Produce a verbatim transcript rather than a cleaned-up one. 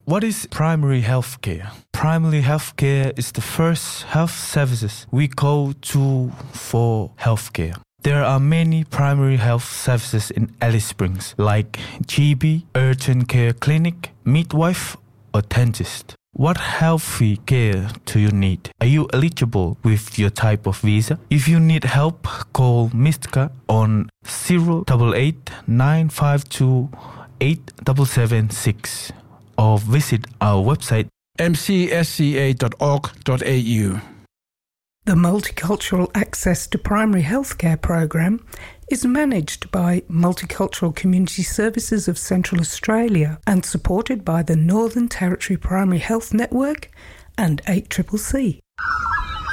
What is primary healthcare? Primary healthcare is the first health services we go to for healthcare. There are many primary health services in Alice Springs, like G B, urgent care clinic, midwife, or dentist. What healthy care do you need? Are you eligible with your type of visa? If you need help, call Mistka on zero eight eight nine five two eight seven seven six or visit our website m c s c a dot org dot a u. The Multicultural Access to Primary Healthcare program is managed by Multicultural Community Services of Central Australia and supported by the Northern Territory Primary Health Network and eight C C C.